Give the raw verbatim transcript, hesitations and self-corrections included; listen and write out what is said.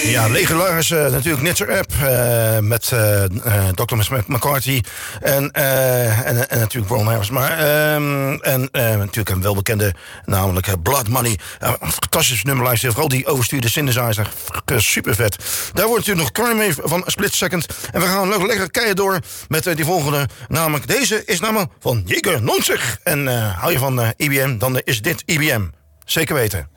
Ja, legendarisch uh, natuurlijk Nitzer App uh, met uh, uh, dokter McCarthy en, uh, en, en natuurlijk Ron Harris. Maar um, en uh, natuurlijk een welbekende, namelijk uh, Blood Money. Uh, een fantastisch nummerlijst, vooral die overstuurde synthesizer. Super vet. Daar wordt natuurlijk nog Crime Wave van Split Second. En we gaan nog lekker keihard door met uh, die volgende. Namelijk, deze is namelijk van Jäger negentig. En uh, hou je van uh, I B M, dan is dit I B M. Zeker weten.